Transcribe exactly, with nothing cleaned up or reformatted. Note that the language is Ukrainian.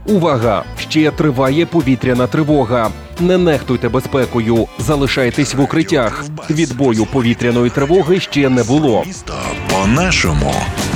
Увага! Ще триває повітряна тривога. Не нехтуйте безпекою, залишайтесь в укриттях. Відбою повітряної тривоги ще не було. По-нашому.